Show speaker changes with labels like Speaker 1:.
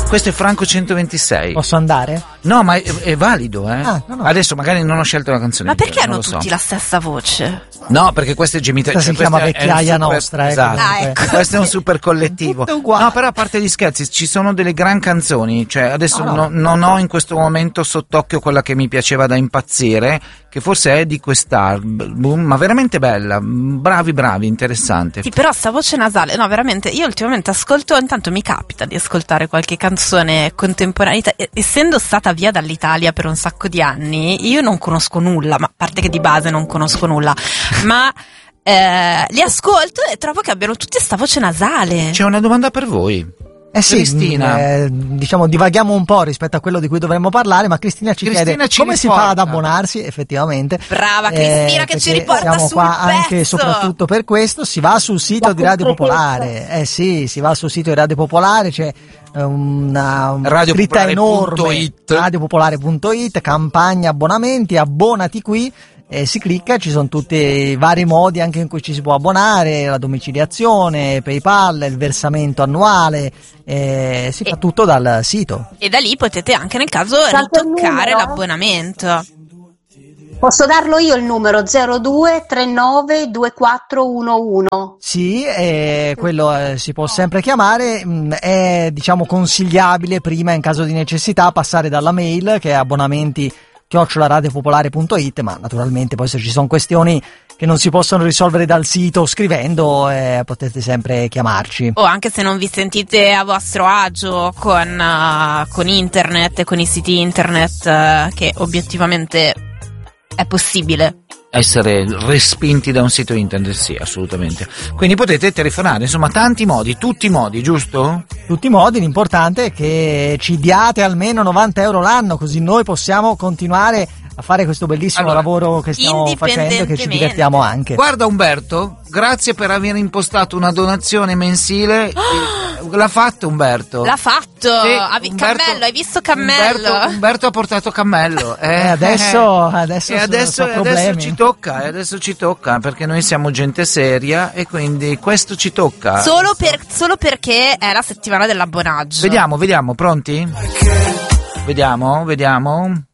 Speaker 1: Questo è Franco 126.
Speaker 2: Posso andare?
Speaker 1: No, ma è valido, eh?
Speaker 2: No.
Speaker 1: Adesso magari non ho scelto la canzone.
Speaker 3: Ma perché hanno
Speaker 1: non lo
Speaker 3: tutti
Speaker 1: so.
Speaker 3: la stessa voce?
Speaker 1: No, perché questa è gemita.
Speaker 2: Questa si chiama vecchiaia nostra,
Speaker 1: Esatto.
Speaker 3: ecco.
Speaker 1: Questo è un super collettivo.
Speaker 2: Tutto uguale.
Speaker 1: No, però a parte gli scherzi, ci sono delle gran canzoni. Cioè, adesso
Speaker 2: No.
Speaker 1: non ho in questo momento sott'occhio quella che mi piaceva da impazzire, che forse è di quest'album, ma veramente bella. Bravi, interessante.
Speaker 3: Sì, però sta voce nasale, no, veramente, io ultimamente ascolto, intanto mi capita di ascoltare qualche canzone contemporanea, essendo stata via dall'Italia per un sacco di anni, io non conosco nulla, ma a parte che di base non conosco nulla, ma li ascolto e trovo che abbiano tutti sta voce nasale.
Speaker 1: C'è una domanda per voi.
Speaker 2: Sì,
Speaker 1: Cristina.
Speaker 2: diciamo divaghiamo un po' rispetto a quello di cui dovremmo parlare, ma Cristina ci chiede come si fa ad abbonarsi, effettivamente.
Speaker 3: Brava Cristina che ci riporta
Speaker 2: siamo
Speaker 3: sul
Speaker 2: qua
Speaker 3: pezzo.
Speaker 2: anche e soprattutto per questo. Si va sul sito di Radio Popolare, si va sul sito di Radio Popolare, c'è una scritta enorme, radiopopolare.it, campagna abbonamenti, abbonati qui. Si clicca, ci sono tutti i vari modi anche in cui ci si può abbonare, la domiciliazione, PayPal, il versamento annuale, si fa tutto dal sito.
Speaker 3: E da lì potete anche nel caso
Speaker 4: Salto il
Speaker 3: ritoccare
Speaker 4: numero.
Speaker 3: l'abbonamento.
Speaker 4: Posso darlo io il numero 02392411.
Speaker 2: Sì, quello si può sempre chiamare, è diciamo consigliabile prima in caso di necessità passare dalla mail che è abbonamenti@radiopopolare.it, ma naturalmente poi se ci sono questioni che non si possono risolvere dal sito o scrivendo potete sempre chiamarci.
Speaker 3: O anche se non vi sentite a vostro agio con internet e con i siti internet, che obiettivamente è possibile
Speaker 1: Essere respinti da un sito internet, sì, assolutamente. Quindi potete telefonare, insomma, tanti modi, tutti i modi, giusto?
Speaker 2: Tutti i modi, l'importante è che ci diate almeno 90 euro l'anno, così noi possiamo continuare a fare questo bellissimo lavoro che stiamo facendo e che ci divertiamo anche.
Speaker 1: Guarda Umberto, grazie per aver impostato una donazione mensile. L'ha fatto Umberto.
Speaker 3: L'ha fatto.
Speaker 1: Sì,
Speaker 3: Cammello, hai visto Cammello?
Speaker 1: Umberto ha portato Cammello.
Speaker 2: Adesso
Speaker 1: ci tocca perché noi siamo gente seria e quindi questo ci tocca.
Speaker 3: Solo perché è la settimana dell'abbonaggio.
Speaker 1: Vediamo, pronti? Vediamo.